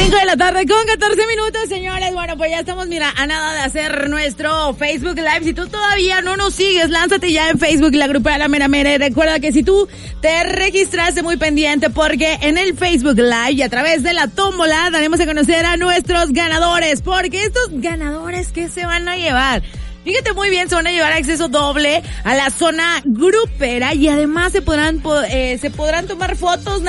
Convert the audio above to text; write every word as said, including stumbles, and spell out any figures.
cinco de la tarde con catorce minutos, señores. Bueno, pues ya estamos, mira, a nada de hacer nuestro Facebook Live. Si tú todavía no nos sigues, lánzate ya en Facebook, la Grupa de la Mera Mera. Y recuerda que si tú te registraste, muy pendiente, porque en el Facebook Live y a través de la tómbola daremos a conocer a nuestros ganadores. Porque estos ganadores, ¿qué se van a llevar? Fíjate muy bien, se van a llevar acceso doble a la zona grupera y además se podrán, eh, se podrán tomar fotos